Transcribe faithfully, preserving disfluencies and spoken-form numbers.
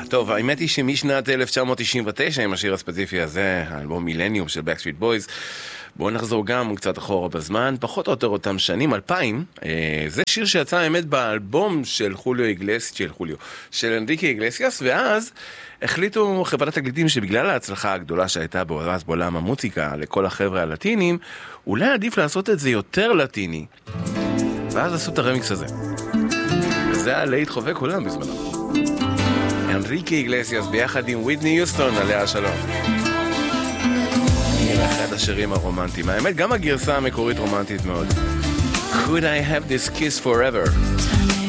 טוב, האמת היא שמשנת אלף תשע מאות תשעים ותשע, עם השיר הספציפי הזה, האלבום מילניום של Backstreet Boys, בואו נחזור גם קצת אחורה בזמן, פחות או יותר אותם שנים, אלפיים, זה שיר שיצא האמת באלבום של חוליו איגלסיאס, של חוליו, של אנריקי איגלסיאס, ואז החליטו חברת תקליטים שבגלל ההצלחה הגדולה שהייתה אז בעולם המוזיקה לכל החבר'ה הלטינים, אולי עדיף לעשות את זה יותר לטיני, ואז עשו את הרמיקס הזה. וזה היה להיט חובק כולם בזמנו. אנריקי איגלסיאס ביחד עם וויטני יוסטון, עליה השלום. אחד השירים הרומנטיים. האמת, גם הגרסה המקורית רומנטית מאוד. Could I have this kiss forever?